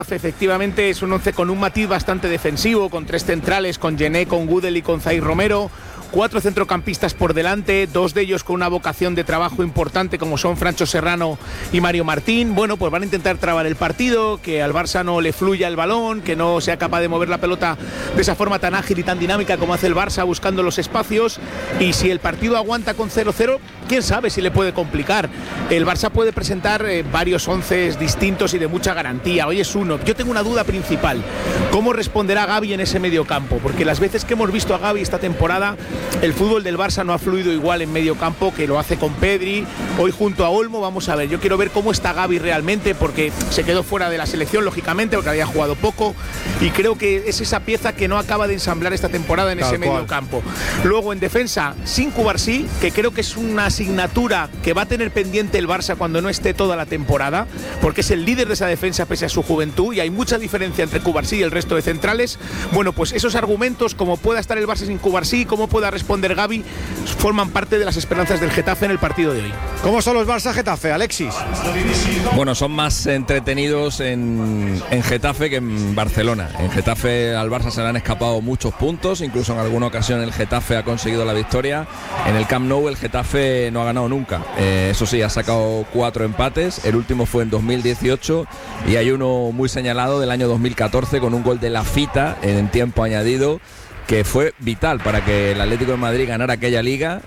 Efectivamente es un 11 con un matiz bastante defensivo, con 3 centrales, con Gené, con Gudel y con Zaïr Romero, 4 centrocampistas por delante, 2 de ellos con una vocación de trabajo importante como son Francho Serrano y Mario Martín. Bueno, pues van a intentar trabar el partido, que al Barça no le fluya el balón, que no sea capaz de mover la pelota de esa forma tan ágil y tan dinámica como hace el Barça buscando los espacios, y si el partido aguanta con 0-0, quién sabe si le puede complicar. El Barça puede presentar varios 11 distintos y de mucha garantía, hoy es uno. Yo tengo una duda principal, ¿cómo responderá Gavi en ese medio campo? Porque las veces que hemos visto a Gavi esta temporada, el fútbol del Barça no ha fluido igual en medio campo, que lo hace con Pedri, hoy junto a Olmo. Vamos a ver, yo quiero ver cómo está Gavi realmente, porque se quedó fuera de la selección, lógicamente, porque había jugado poco, y creo que es esa pieza que no acaba de ensamblar esta temporada en ese medio campo. Luego en defensa, sin Cubarsí, que creo que es una asignatura que va a tener pendiente el Barça cuando no esté toda la temporada, porque es el líder de esa defensa pese a su juventud, y hay mucha diferencia entre Cubarsí y el resto de centrales. Bueno, pues esos argumentos, como pueda estar el Barça sin Cubarsí, cómo pueda responder Gavi, forman parte de las esperanzas del Getafe en el partido de hoy. ¿Cómo son los Barça-Getafe, Alexis? Bueno, son más entretenidos en Getafe que en Barcelona. En Getafe al Barça se le han escapado muchos puntos, incluso en alguna ocasión el Getafe ha conseguido la victoria. En el Camp Nou el Getafe no ha ganado nunca. Eso sí, ha sacado 4 empates, el último fue en 2018 y hay uno muy señalado del año 2014 con un gol de Lafita en tiempo añadido, que fue vital para que el Atlético de Madrid ganara aquella liga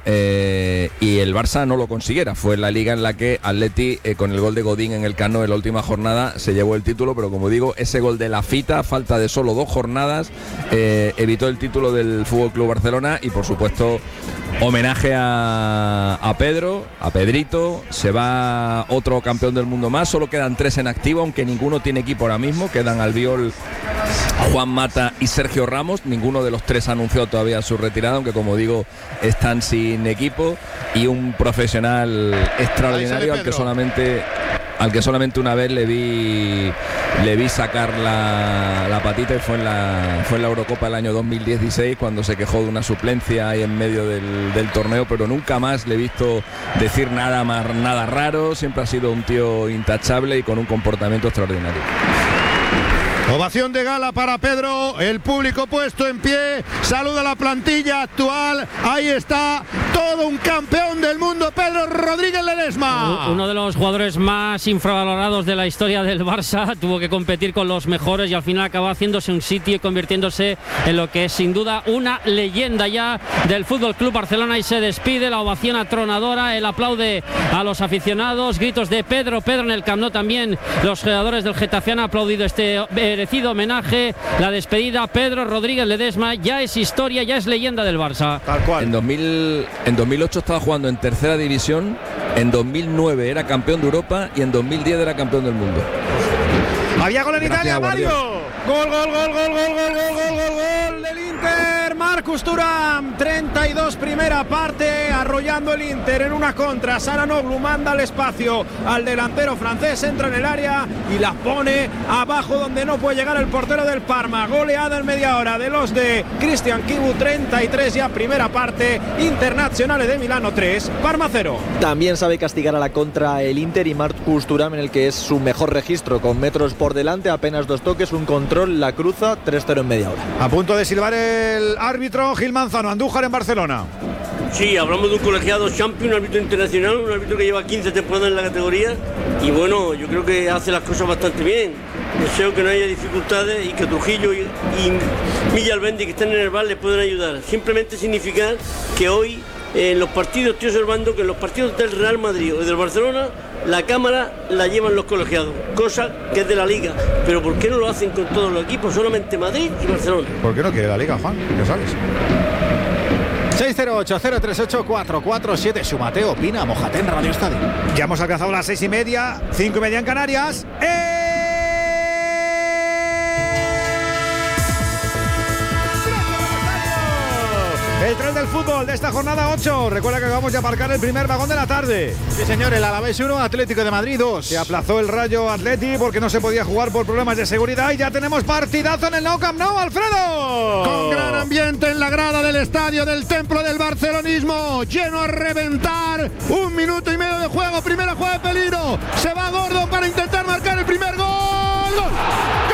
y el Barça no lo consiguiera. Fue la liga en la que Atleti, con el gol de Godín en el Camp Nou en la última jornada, se llevó el título, pero como digo, ese gol de Lafita, falta de solo 2 jornadas, evitó el título del FC Barcelona. Y por supuesto, homenaje a Pedro, a Pedrito. Se va otro campeón del mundo más, solo quedan 3 en activo, aunque ninguno tiene equipo ahora mismo. Quedan Albiol, Juan Mata y Sergio Ramos. Ninguno de los 3 ha anunciado todavía su retirada, aunque como digo, están sin equipo. Y un profesional extraordinario al que solamente una vez le vi sacar la patita, y fue en la Eurocopa del año 2016, cuando se quejó de una suplencia ahí en medio del torneo, pero nunca más le he visto decir nada raro. Siempre ha sido un tío intachable y con un comportamiento extraordinario. Ovación de gala para Pedro, el público puesto en pie, saluda a la plantilla actual, ahí está, todo un campeón del mundo, Pedro Rodríguez Ledesma. Uno de los jugadores más infravalorados de la historia del Barça, tuvo que competir con los mejores y al final acabó haciéndose un sitio y convirtiéndose en lo que es sin duda una leyenda ya del Fútbol Club Barcelona, y se despide, la ovación atronadora, el aplaude a los aficionados, gritos de Pedro en el Camp Nou. También los jugadores del Getafe han aplaudido este merecido homenaje, la despedida. Pedro Rodríguez Ledesma ya es historia, ya es leyenda del Barça. Tal cual. En 2008 estaba jugando en tercera división, en 2009 era campeón de Europa y en 2010 era campeón del mundo. Había gol en Italia, Mario. Gol del Inter, Marcus Thuram, 32 primera parte, arrollando el Inter en una contra. Saranoglu manda al espacio al delantero francés, entra en el área y la pone abajo donde no puede llegar el portero del Parma. Goleada en media hora de los de Cristian Chivu, 33 ya primera parte. Internazionale de Milano 3, Parma 0. También sabe castigar a la contra el Inter, y Marcus Thuram, en el que es su mejor registro, con metros por delante, apenas 2 toques, un control, la cruza, 3-0 en media hora. A punto de silbar el árbitro Gil Manzano, Andújar en Barcelona. Sí, hablamos de un colegiado champion, un árbitro internacional, un árbitro que lleva 15 temporadas en la categoría, y bueno, yo creo que hace las cosas bastante bien. Deseo que no haya dificultades y que Trujillo y Villalbendi, que están en el bar, les puedan ayudar. Simplemente significa que hoy en los partidos, estoy observando que en los partidos del Real Madrid o del Barcelona, la cámara la llevan los colegiados, cosa que es de la Liga. Pero ¿por qué no lo hacen con todos los equipos? Solamente Madrid y Barcelona. ¿Por qué no quiere la Liga, Juan? ¿Qué sabes? 608-038-447. Su Mateo opina, mójate en Radio Estadio. Ya hemos alcanzado las 6:30, 5:30 en Canarias. El tren del fútbol de esta jornada 8. Recuerda que acabamos de aparcar el primer vagón de la tarde. Sí, señor, el Alavés 1, Atlético de Madrid 2. Se aplazó el Rayo Atleti porque no se podía jugar por problemas de seguridad, y ya tenemos partidazo en el Nou Camp Nou, Alfredo. Con gran ambiente en la grada del estadio del Templo del Barcelonismo, lleno a reventar. 1 minuto y medio de juego, primera jugada de peligro. Se va Gordon para intentar marcar el primer gol. gol.